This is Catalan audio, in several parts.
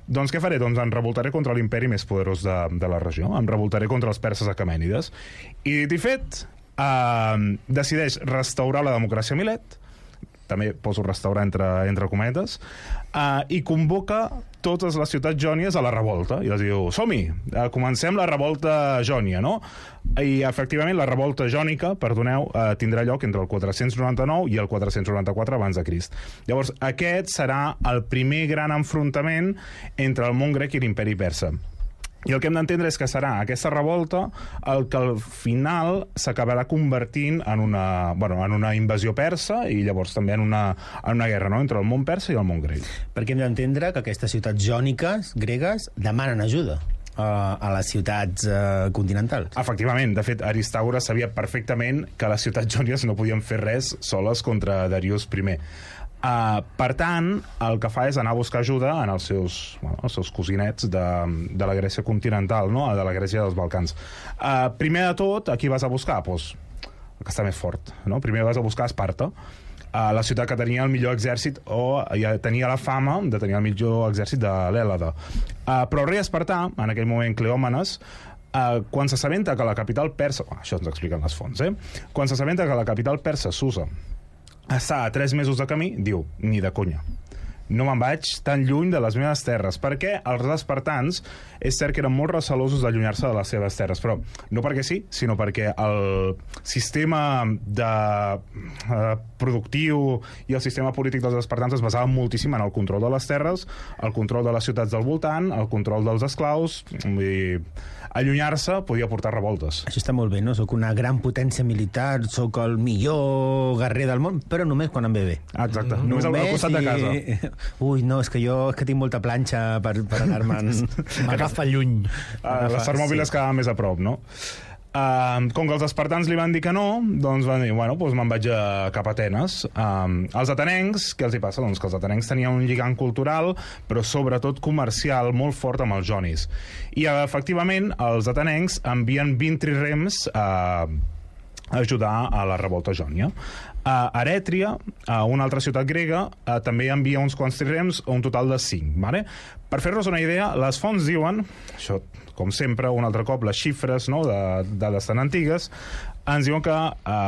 Doncs què faré? Doncs em revoltaré contra l'imperi més poderós de la regió. Em revoltaré contra els perses aquemènides. I dit i fet, decideix restaurar la democràcia a Milet, també poso restaurar entre cometes, i convoca totes les ciutats jònies a la revolta. I els diu, som-hi, comencem la revolta jònia, no? I, efectivament, la revolta jònica, perdoneu, tindrà lloc entre el 499 i el 494 abans de Crist. Llavors, aquest serà el primer gran enfrontament entre el món grec i l'imperi persa. I el que hem d'entendre és que serà aquesta revolta el que al final s'acabarà convertint en una invasió persa i llavors també en una guerra, no?, entre el món persa i el món grec. Perquè hem d'entendre que aquestes ciutats jòniques, gregues, demanen ajuda a les ciutats continentals. Efectivament, de fet, Aristàgores sabia perfectament que les ciutats jònies no podien fer res soles contra Darius I. Per tant, el que fa és anar a buscar ajuda en els seus cosinets de la Grècia continental, no?, de la Grècia dels Balcans. Primer de tot, a qui vas a buscar? Doncs el que està més fort, no? Primer vas a buscar Esparta, la ciutat que tenia el millor exèrcit, o ja tenia la fama de tenir el millor exèrcit de l'Hèlade. Però el rei espartà, en aquell moment Cleòmenes, quan s'assabenta que la capital persa... Això ens expliquen les fonts, Quan s'assabenta que la capital persa, Susa, està a 3 mesos de camí, diu, ni de conya. No me'n vaig tan lluny de les meves terres, perquè els espartans és cert que eren molt recelosos d'allunyar-se de les seves terres, però no perquè sí, sinó perquè el sistema productiu i el sistema polític dels espartans es basava moltíssim en el control de les terres, el control de les ciutats del voltant, el control dels esclaus, i allunyar-se podia portar revoltes. Això està molt bé, no? Soc una gran potència militar, sóc el millor guerrer del món, però només quan em ve bé. Exacte, només al costat de casa. Ui, no, és que tinc molta planxa per anar-me'n... M'agafa lluny. Les termòpiles quedaven més a prop, no? Com que els espartans li van dir que no, doncs van dir, doncs me'n vaig cap a Atenes. Els atenencs, què els hi passa? Doncs que els atenencs tenien un lligam cultural, però sobretot comercial molt fort amb els jonis. I, efectivament, els atenencs envien 20 trirems a ajudar a la revolta jònia. Erètria, una altra ciutat grega, també envia uns quants trirems, un total de 5. Vale? Per fer-nos una idea, les fonts diuen, això, com sempre, un altre cop, les xifres, no?, de dades tan antigues, ens diuen que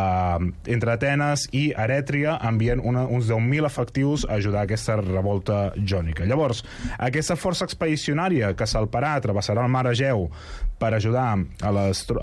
entre Atenes i Erètria envien uns 10.000 efectius a ajudar a aquesta revolta jònica. Llavors, aquesta força expedicionària que salparà, travessarà el mar Egeu per ajudar a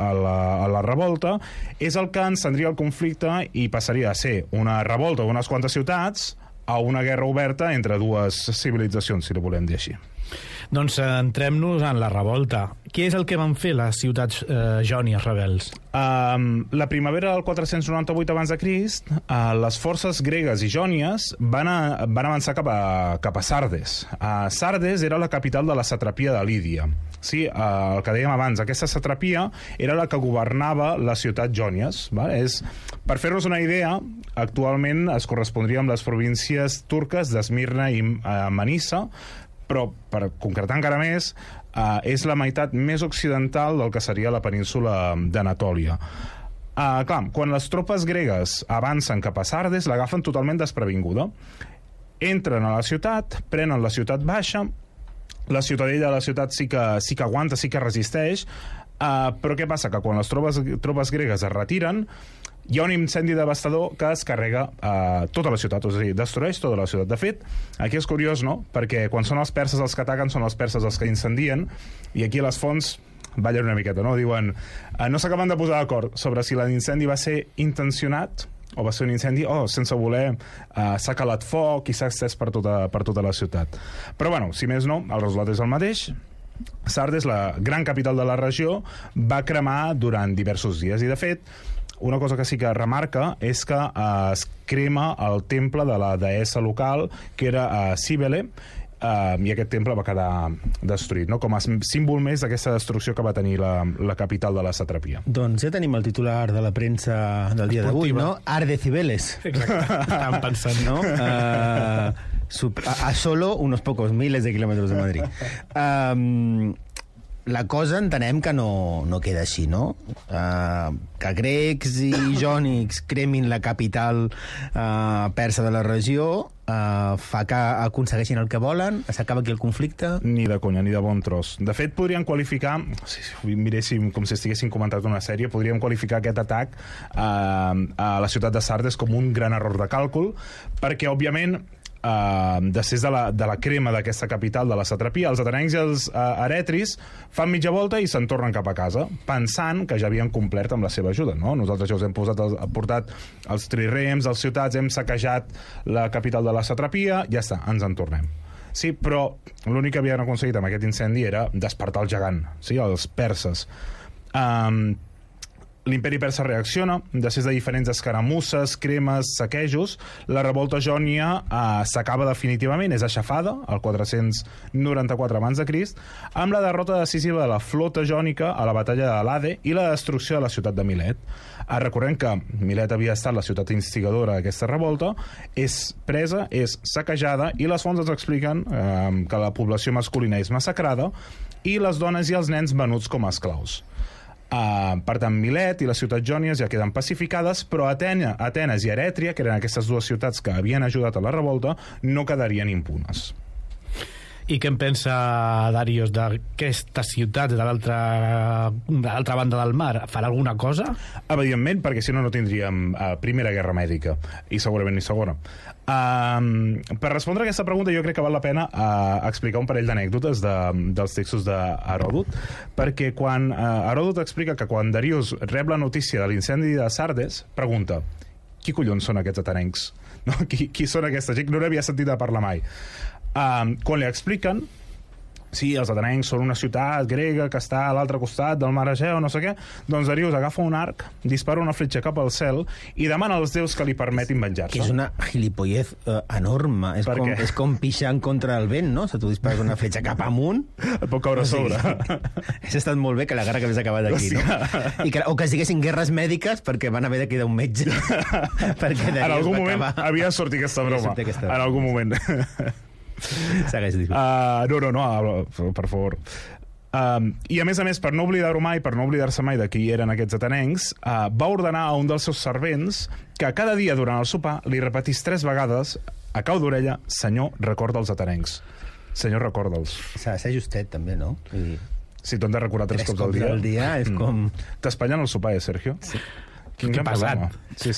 la revolta, és el que encendria el conflicte i passaria a ser una revolta d'unes quantes ciutats a una guerra oberta entre dues civilitzacions, si ho volem dir així. Doncs entrem-nos en la revolta. Què és el que van fer les ciutats jònies rebels? La primavera del 498 abans de Crist, les forces gregues i jònies van avançar cap a Sardes. Sardes era la capital de la satrapia de Lídia. Sí, el que dèiem abans, aquesta satrapia era la que governava les ciutats jònies. Vale? Per fer-nos una idea, actualment es correspondria amb les províncies turques d'Esmirna i Manissa, però per concretar encara més, és la meitat més occidental del que seria la península d'Anatòlia. Clar, quan les tropes gregues avancen cap a Sardes, l'agafen totalment desprevinguda. Entren a la ciutat, prenen la ciutat baixa, la ciutadella de la ciutat sí que aguanta, sí que resisteix, però què passa? Que quan les tropes gregues es retiren, hi ha un incendi devastador que es carrega tota la ciutat, és a dir, destrueix tota la ciutat. De fet, aquí és curiós, no?, perquè quan són els perses els que ataquen, són els perses els que incendien, i aquí les fonts ballen una miqueta, no? Diuen, no s'acaben de posar d'acord sobre si l'incendi va ser intencionat o va ser un incendi, sense voler s'ha calat foc i s'ha estès per tota la ciutat. Però, si més no, el resultat és el mateix. Sardes, la gran capital de la regió, va cremar durant diversos dies, i de fet, una cosa que sí que remarca és que es crema el temple de la deessa local, que era Cíbele, i aquest temple va quedar destruït, no?, com a símbol més d'aquesta destrucció que va tenir la capital de la satrapia. Doncs ja tenim el titular de la premsa del dia d'avui, no? Arde Cibeles. Exacte, estàvem pensant, no? A solo unos pocos miles de kilómetros de Madrid. la cosa entenem que no queda així, no? Que grecs i jònics cremin la capital persa de la regió fa que aconsegueixin el que volen, s'acaba aquí el conflicte... Ni de conya, ni de bon tros. De fet, podríem qualificar, si miréssim com si estiguéssim comentant una sèrie, podríem qualificar aquest atac a la ciutat de Sardes com un gran error de càlcul, perquè, òbviament, després de la crema d'aquesta capital de la satrapia, els atenencs i els eretris fan mitja volta i se'n tornen cap a casa, pensant que ja havien complert amb la seva ajuda, no? Nosaltres ja us hem portat els trirems, els ciutats, hem saquejat la capital de la satrapia, ja està, ens en tornem. Sí, però l'únic que havien aconseguit amb aquest incendi era despertar el gegant, sí, els perses. L'imperi persa reacciona, després de diferents escaramusses, cremes, saquejos, la revolta jònia s'acaba definitivament, és aixafada, al 494 abans de Crist, amb la derrota decisiva de la flota jònica a la batalla de l'Ade i la destrucció de la ciutat de Milet. Recordem que Milet havia estat la ciutat instigadora d'aquesta revolta, és presa, és saquejada, i les fonts ens expliquen que la població masculina és massacrada i les dones i els nens venuts com a esclaus. Per tant, Milet i les ciutats jònies ja queden pacificades, però Atenes i Erètria, que eren aquestes dues ciutats que havien ajudat a la revolta, no quedarien impunes. I què en pensa Darius d'aquestes ciutats de l'altra banda del mar? Farà alguna cosa? Evidentment, perquè si no, no tindríem Primera Guerra Mèdica, i segurament ni Segona. Per respondre a aquesta pregunta, jo crec que val la pena explicar un parell d'anècdotes dels textos d'Heròdot, perquè quan Heròdot explica que quan Darius rep la notícia de l'incendi de Sardes, pregunta: qui collons són aquests atenencs? No? Qui són aquesta gent? No n'havia sentit a parlar mai. Quan li expliquen, sí, els atenencs són una ciutat grega que està a l'altre costat del mar Egeu, no sé què, doncs Darius agafa un arc, dispara una fletxa cap al cel i demana als déus que li permetin venjar-se. Que és una gilipollez enorme. És com pixar en contra del vent, no? Si tu dispares una fletxa cap amunt... Et pot caure a sobre. Hauria estat molt bé que la guerra que hagués acabat aquí, no? O que es diguessin guerres mèdiques perquè van haver de quedar un metge. En algun moment havia de sortir aquesta broma. En algun moment. Segueix, no, per favor. I a més, per no oblidar-ho mai, per no oblidar-se mai de qui eren aquests atenencs, va ordenar a un dels seus servents que cada dia durant el sopar li repetís 3 vegades a cau d'orella: senyor, recorda els atenencs. Senyor, recorda'ls. S'ha de ser justet, també, no? Si t'ho han de recordar 3 cops al dia. Al dia és com... T'espanyen el sopar, Sergio? Sí. Quin pesat. Sí.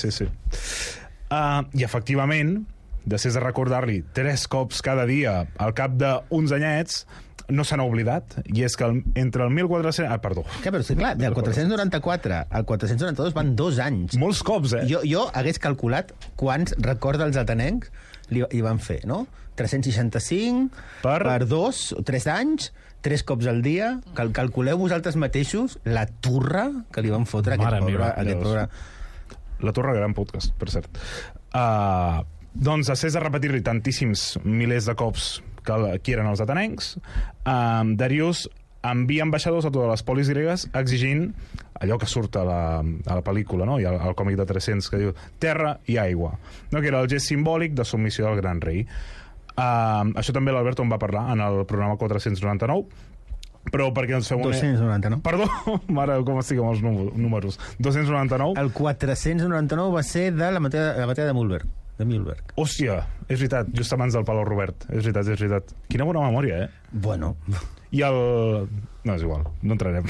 I efectivament, després de recordar-li 3 cops cada dia al cap d'uns anyets, no se n'ha oblidat, i és que entre el 1400... Perdó. Però sí, clar, del 494 al 492 van 2 anys. Molts cops, eh? Jo hagués calculat quants recorda els atenencs li van fer, no? 365 per 2 o 3 anys, 3 cops al dia. Calculeu vosaltres mateixos la turra que li van fotre a aquest pobre... La turra, gran podcast, per cert. Doncs, després de repetir-li tantíssims milers de cops qui eren els atenencs, Darius envia ambaixadors a totes les polis gregues exigint allò que surt a la pel·lícula, no? I al còmic de 300, que diu terra i aigua, no? Que era el gest simbòlic de submissió del gran rei. Això també l'Alberto en va parlar en el programa 499, però perquè ens feu 299. Perdó, mare, com estic amb els números. 299. El 499 va ser de la batalla de Mühlberg. Hòstia, és veritat, just abans del Palau Robert. És veritat. Quina bona memòria, eh? Bueno. I el... No, és igual, no entrarem.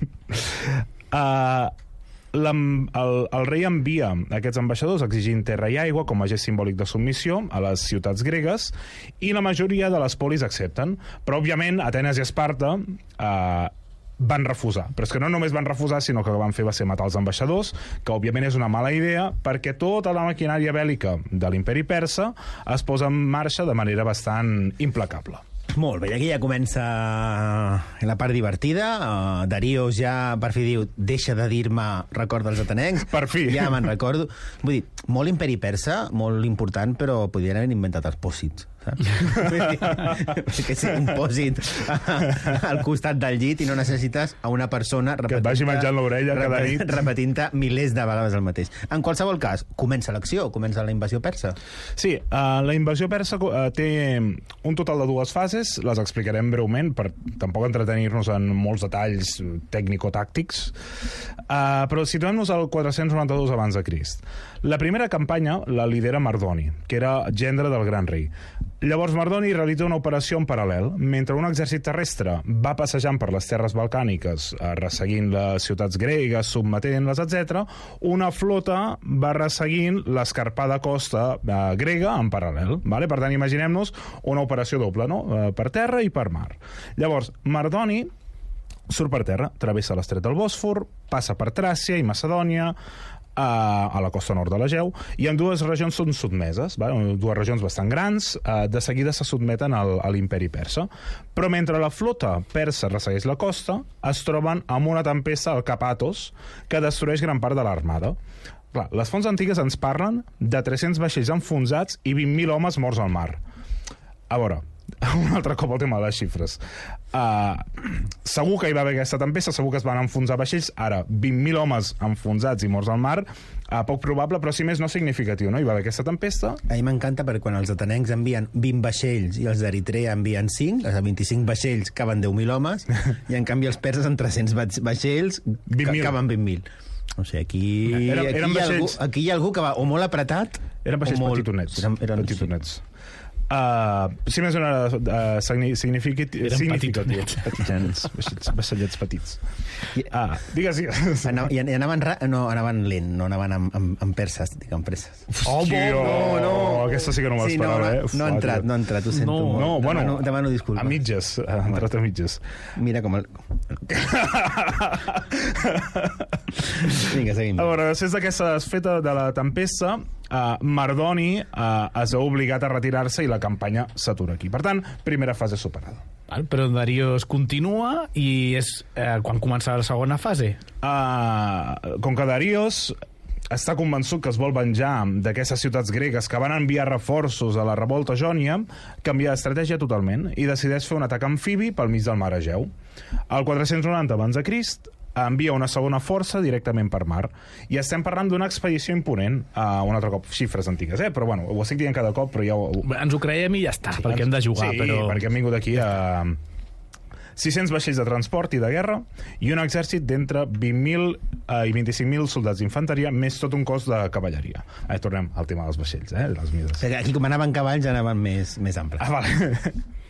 El rei envia aquests ambaixadors exigint terra i aigua com a gest simbòlic de submissió a les ciutats gregues, i la majoria de les polis accepten. Però, òbviament, Atenes i Esparta van refusar. Però és que no només van refusar, sinó que el que van fer va ser matar els ambaixadors, que òbviament és una mala idea, perquè tota la maquinària bèl·lica de l'imperi persa es posa en marxa de manera bastant implacable. Molt bé, i aquí ja comença la part divertida. Darius ja per fi diu: deixa de dir-me recorda els atenencs. Per fi. Ja me'n recordo. Vull dir, molt imperi persa, molt important, però podrien haver inventat els pòssits, Que s'imposin al costat del llit i no necessites a una persona que et vagi menjant l'orella cada nit. Repetint-te milers de vegades el mateix. En qualsevol cas, comença l'acció, comença la invasió persa. Sí, la invasió persa té un total de 2 fases, les explicarem breument per tampoc entretenir-nos en molts detalls tècnico-tàctics, però situem-nos al 492 abans de Crist. La primera campanya la lidera Mardoni, que era gendre del gran rei. Llavors Mardoni realitza una operació en paral·lel. Mentre un exèrcit terrestre va passejant per les terres balcàniques, resseguint les ciutats gregues, submetent-les, etc., una flota va resseguint l'escarpada costa grega en paral·lel. Vale? Per tant, imaginem-nos una operació doble, no? Per terra i per mar. Llavors, Mardoni surt per terra, travessa l'estret del Bòsfor, passa per Tràcia i Macedònia, a la costa nord de l'Egeu, i en 2 regions són sotmeses, 2 regions bastant grans, de seguida se sotmeten a l'imperi persa. Però mentre la flota persa ressegueix la costa, es troben amb una tempesta al cap Athos que destrueix gran part de l'armada. Clar, les fonts antigues ens parlen de 300 vaixells enfonsats i 20.000 homes morts al mar. A veure, un altre cop el tema de les xifres. Segur que hi va haver aquesta tempesta, segur que es van enfonsar vaixells. Ara, 20.000 homes enfonsats i morts al mar, poc probable, però si més no significatiu, no? Hi va haver aquesta tempesta. A mi m'encanta perquè quan els atenencs envien 20 vaixells i els d'Eritrea envien 5, els de 25 vaixells caben 10.000 homes, i en canvi els perses en 300 vaixells caben 20.000. O sigui, aquí hi ha algú que va o molt apretat... Eren vaixells petitonets. Eren petitonets. Si més significatiu. Vaixellets petits. Digues. I anaven lent, no anaven amb perses, dic, amb presses. No, aquesta sí que no m'esperava. No ha entrat, ho sento molt. No, bueno, demano disculpes. A mitges, ha entrat a mitges. Mira com el... Vinga, seguim. A veure, després d'aquesta desfeta de la tempesta, Mardoni es veu obligat a retirar-se i la campanya s'atura aquí. Per tant, primera fase superada. Però Darius continua i és quan comença la segona fase. Com que Darius està convençut que es vol venjar d'aquestes ciutats gregues que van enviar reforços a la revolta jònia, canvia d'estratègia totalment i decideix fer un atac amfibi pel mig del mar Egeu. Al 490 abans de Crist envia una segona força directament per mar. I estem parlant d'una expedició imponent, un altre cop, xifres antigues, però bueno, ho estic dient cada cop, però ja ens ho creiem i ja està, perquè hem de jugar. Sí, perquè hem vingut aquí a 600 vaixells de transport i de guerra i un exèrcit d'entre 20.000 i 25.000 soldats d'infanteria, més tot un cos de cavalleria. Tornem al tema dels vaixells, les mides. Aquí com anaven cavalls anaven més amples. Vale.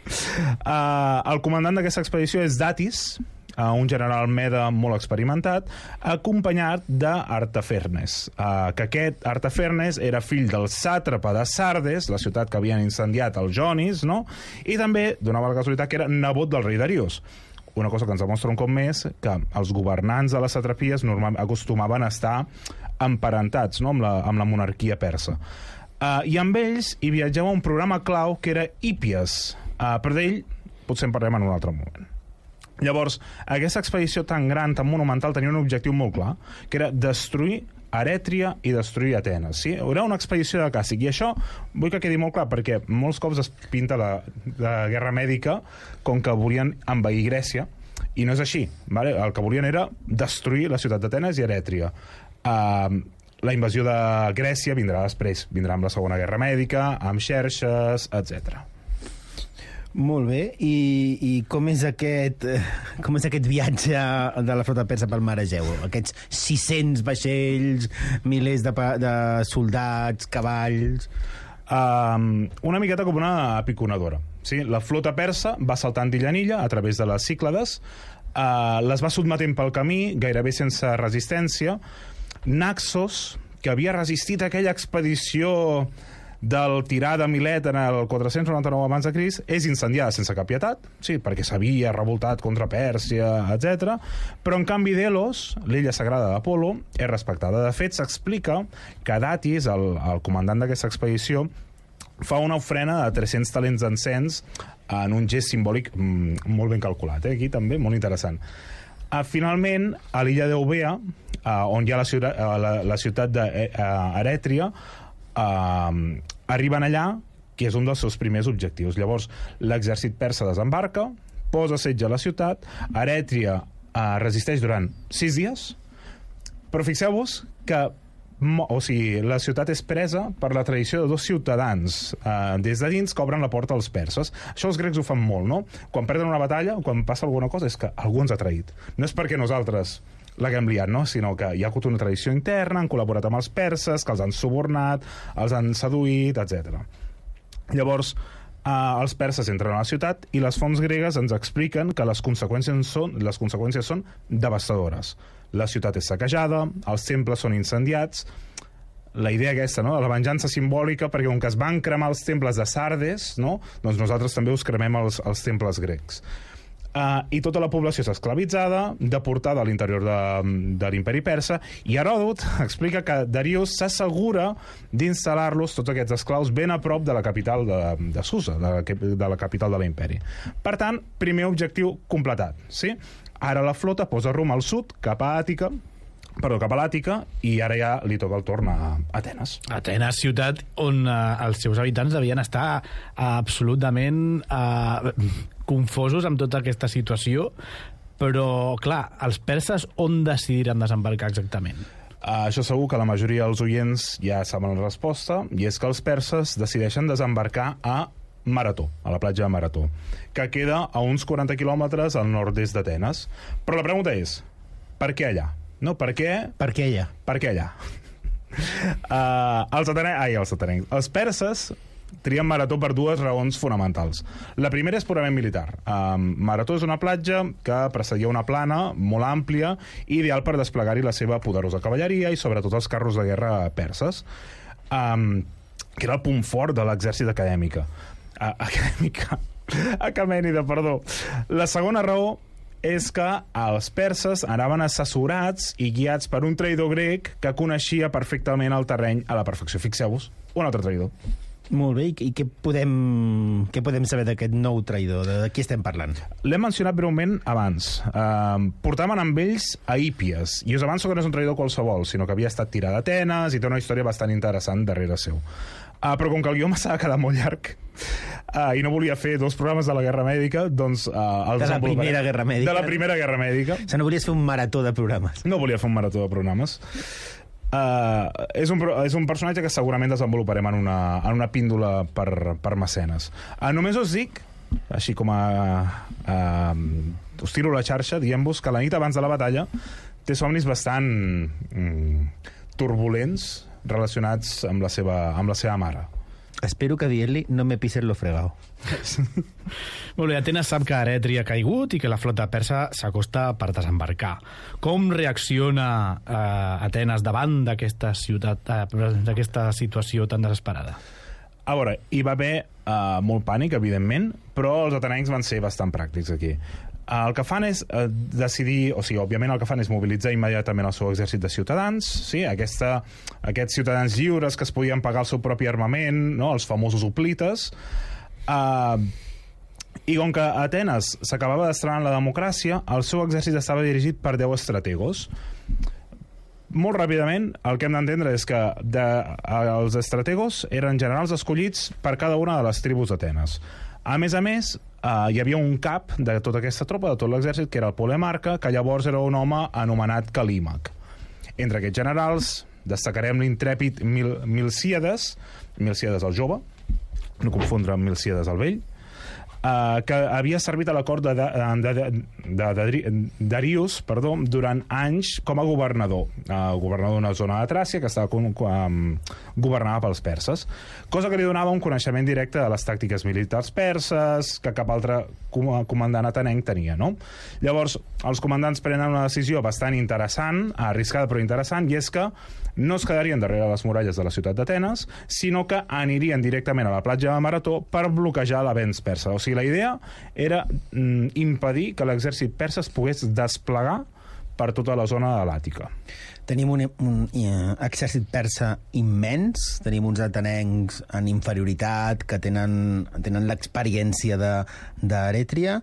El comandant d'aquesta expedició és Datis, un general mede molt experimentat, acompanyat d'Artafernes, que aquest Artafernes era fill del sàtrapa de Sardes, la ciutat que havien incendiat els jonis, no? I també, d'una mala casualitat, que era nebot del rei Darius. Una cosa que ens demostra un cop més que els governants de les satrapies acostumaven a estar emparentats, no? amb la monarquia persa. I amb ells hi viatjava un programa clau que era Hípies, però d'ell potser en parlem en un altre moment. Llavors, aquesta expedició tan gran, tan monumental, tenia un objectiu molt clar, que era destruir Erètria i destruir Atenes. Sí? Era una expedició de càstig, i això vull que quedi molt clar, perquè molts cops es pinta la guerra mèdica com que volien envair Grècia, i no és així. Vale? El que volien era destruir la ciutat d'Atenes i Erètria. La invasió de Grècia vindrà després, vindrà amb la Segona Guerra Mèdica, amb Xerxes, etc. Molt bé, i com és aquest viatge de la flota persa pel mar Egeu? Aquests 600 vaixells, milers de soldats, cavalls... Una miqueta com una piconadora. Sí? La flota persa va saltant d'illa en illa a través de les Cíclades, les va sotmetent pel camí, gairebé sense resistència. Naxos, que havia resistit aquella expedició del tirà de Milet en el 499 abans de Crist, és incendiada sense cap pietat, sí, perquè s'havia revoltat contra Pèrsia, etc. Però en canvi Delos, l'illa sagrada d'Apolo, és respectada. De fet, s'explica que Datis, el comandant d'aquesta expedició, fa una ofrena de 300 talents d'encens en un gest simbòlic molt ben calculat, aquí també, molt interessant. Finalment, a l'illa d'Eubea, on hi ha la ciutat d'Erètria, arriben allà que és un dels seus primers objectius. Llavors, l'exèrcit persa desembarca, posa setge a la ciutat, Erètria resisteix durant 6 dies, però fixeu-vos que la ciutat és presa per la tradició de 2 ciutadans des de dins que obren la porta als perses. Això els grecs ho fan molt, no? Quan perden una batalla, quan passa alguna cosa, és que algú ens ha traït. No és perquè nosaltres l'haguem liat, no? Sinó que hi ha hagut una tradició interna, han col·laborat amb els perses, que els han subornat, els han seduït, etc. Llavors, els perses entren a la ciutat i les fonts gregues ens expliquen que les conseqüències són devastadores. La ciutat és saquejada, els temples són incendiats. La idea aquesta, no?, de la venjança simbòlica, perquè com que es van cremar els temples de Sardes, no?, doncs nosaltres també us cremem els temples grecs. I tota la població és esclavitzada, deportada a l'interior de l'imperi persa, i Heròdot explica que Darius s'assegura d'instal·lar-los, tots aquests esclaus, ben a prop de la capital de Susa, de la capital de l'imperi. Per tant, primer objectiu completat, sí? Ara la flota posa rumb al sud, cap a l'Àtica, i ara ja li toca el torn a Atenes. Atenes, ciutat on els seus habitants devien estar absolutament confosos amb tota aquesta situació, però, clar, els perses on decidiran desembarcar exactament? Això segur que la majoria dels oients ja saben la resposta, i és que els perses decideixen desembarcar a Marató, a la platja de Marató, que queda a uns 40 quilòmetres al nord-est d'Atenes. Però la pregunta és, per què allà? No, per què? Per què allà? Per què allà? Els perses trien Marató per 2 raons fonamentals. La primera és purament militar. Marató és una platja que precedia una plana molt àmplia, ideal per desplegar-hi la seva poderosa cavalleria i sobretot els carros de guerra perses, que era el punt fort de l'exèrcit Aquemènida, perdó. La segona raó és que els perses anaven assessorats i guiats per un traïdor grec que coneixia perfectament el terreny a la perfecció. Fixeu-vos, un altre traïdor. Molt bé, i què podem saber d'aquest nou traïdor? De qui estem parlant? L'hem mencionat breument abans. Portaven amb ells a Hípies, i us avanço que no és un traïdor qualsevol, sinó que havia estat tirat d'Atenes i té una història bastant interessant darrere seu. Però com que el guió m'estava quedant molt llarg i no volia fer 2 programes de la Guerra Mèdica, doncs... De la Primera Guerra Mèdica. De la Primera Guerra Mèdica. No volies fer un marató de programes. No volia fer un marató de programes. És un personatge que segurament desenvoluparem en una píndola per mecenes. Només us dic, així com us tiro la xarxa, dient-vos que la nit abans de la batalla té somnis bastant turbulents relacionats amb la seva mare. Espero que dient-li no me pises lo fregado. Molt bé, Atenes sap que Erètria ha caigut i que la flota persa s'acosta per desembarcar. Com reacciona Atenes davant d'aquesta situació tan desesperada? A veure, hi va haver molt pànic, evidentment, però els atenencs van ser bastant pràctics aquí. El que fan és decidir, o sigui, òbviament el que fan és mobilitzar immediatament el seu exèrcit de ciutadans, sí? Aquests ciutadans lliures que es podien pagar el seu propi armament, no? Els famosos hoplites. I com que Atenes s'acabava d'estrenar en la democràcia, el seu exèrcit estava dirigit per 10 estrategos. Molt ràpidament, el que hem d'entendre és que els estrategos eren generals escollits per cada una de les tribus d'Atenes. A més, hi havia un cap de tota aquesta tropa, de tot l'exèrcit, que era el Polemarca, que llavors era un home anomenat Calímac. Entre aquests generals destacarem l'intrèpid Milcíades el jove, no confondre amb Milcíades el vell, que havia servit a la cort de Darius durant anys com a governador d'una zona de Tràcia que estava governada pels perses, cosa que li donava un coneixement directe de les tàctiques militars perses que cap altre comandant atenenc tenia, no? Llavors, els comandants prenen una decisió bastant interessant, arriscada però interessant, i és que no es quedarien darrere les muralles de la ciutat d'Atenes, sinó que anirien directament a la platja de Marató per bloquejar l'avenç persa. O sigui, la idea era impedir que l'exèrcit persa es pogués desplegar per tota la zona de l'Àtica. Tenim un exèrcit persa immens, tenim uns atenencs en inferioritat que tenen l'experiència d'Erètria,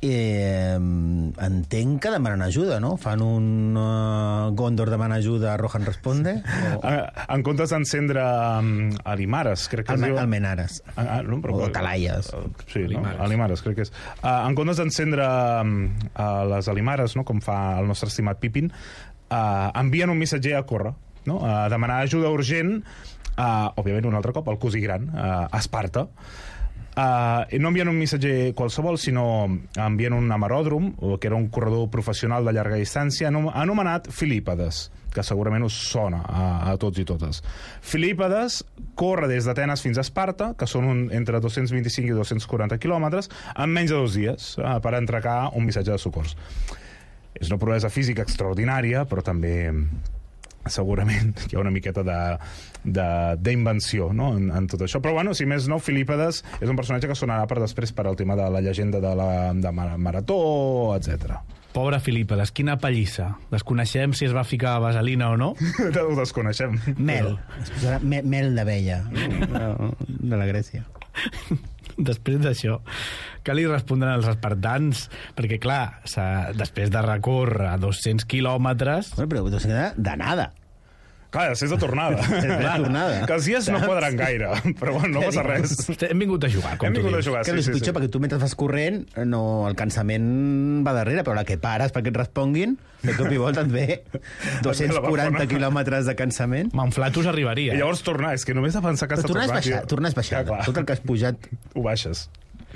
entenc que demanen ajuda, no? Fan un Gondor demana ajuda, Rohan responde? En comptes d'encendre Alimares, crec que es diu... Almenares. No, o Talaies. Sí, no? Alimares, crec que és. En comptes d'encendre les Alimares, no? Com fa el nostre estimat Pippin, envien un missatger a córrer, no? A demanar ajuda urgent, òbviament un altre cop, al cosí gran, a Esparta. No envien un missatger qualsevol, sinó envien un amaròdrom, que era un corredor professional de llarga distància, anomenat Filípedes, que segurament us sona a tots i totes. Filípedes corre des d'Atenes fins a Esparta, que són entre 225 i 240 quilòmetres, en menys de 2 dies, per entregar un missatge de socors. És una proesa física extraordinària, però també segurament hi ha una miqueta d'invenció, no? en tot això. Però, bueno, si més no, Filípedes és un personatge que sonarà per després per al tema de la llegenda de Marató, etc. Pobre Filípedes, quina pallissa. Desconeixem si es va ficar vaselina o no. Ho desconeixem. Mel. Mel d'abella. De la Grècia. Després d'això, què li respondran els espartans? Perquè, clar, després de recórrer 200 quilòmetres... Però 200 d'anada. Clar, després de tornada. Que els dies no quadran gaire, però bueno, no passa res. Hem vingut a jugar, com tu dius. Que és pitjor, perquè tu mentre vas corrent, el cansament va darrere, però la que pares perquè et responguin, de cop i volta et ve 240 quilòmetres de cansament. Manflatus arribaria. I llavors tornar, és que només de pensar que has de tornar... Tornes baixant. Tot el que has pujat... Ho baixes.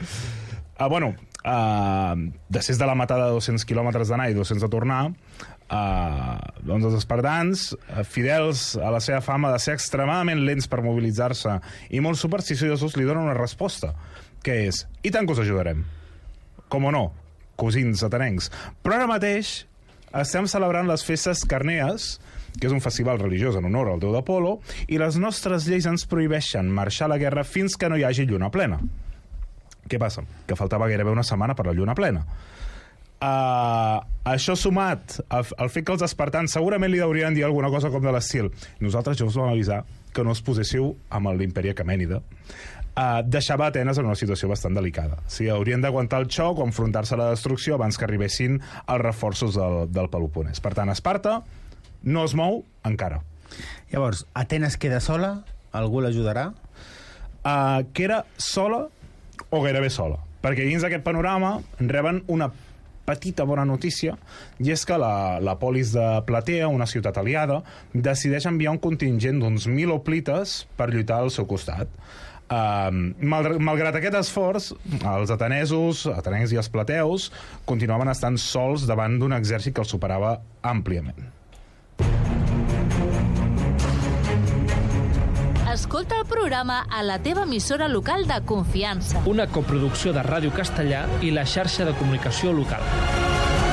Després de la matada de 200 quilòmetres d'anar i 200 de tornar, doncs els espartans, fidels a la seva fama de ser extremadament lents per mobilitzar-se i molt supersticiosos, li donen una resposta, que és: i tant que us ajudarem. Com o no, cosins atenencs. Però ara mateix estem celebrant les festes carnees, que és un festival religiós en honor al déu d'Apolo, i les nostres lleis ens prohibeixen marxar a la guerra fins que no hi hagi lluna plena. Què passa? Que faltava gairebé una setmana per la lluna plena. Això sumat al fet que els espartans segurament li haurien dir alguna cosa com de l'estil: nosaltres ja us vam avisar que no us poséssiu amb l'imperi aquemènida, deixava Atenes en una situació bastant delicada. O sigui, haurien d'aguantar el xoc o enfrontar-se a la destrucció abans que arribessin els reforços del Peloponès. Per tant, Esparta no es mou encara. Llavors, Atenes queda sola? Algú l'ajudarà? Queda sola o gairebé sola, perquè dins d'aquest panorama reben una petita bona notícia, i és que la polis de Platea, una ciutat aliada, decideix enviar un contingent d'uns 1.000 hoplites per lluitar al seu costat. Malgrat aquest esforç, els atenencs i els plateus continuaven estant sols davant d'un exèrcit que els superava àmpliament. Escolta el programa a la teva emissora local de confiança. Una coproducció de Ràdio Castellà i la xarxa de comunicació local.